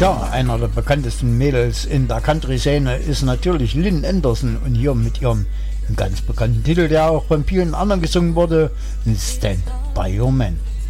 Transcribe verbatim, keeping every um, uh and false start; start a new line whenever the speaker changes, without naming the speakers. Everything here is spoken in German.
Tja, einer der bekanntesten Mädels in der Country-Szene ist natürlich Lynn Anderson und hier mit ihrem ganz bekannten Titel, der auch von vielen anderen gesungen wurde, Stand By Your Man.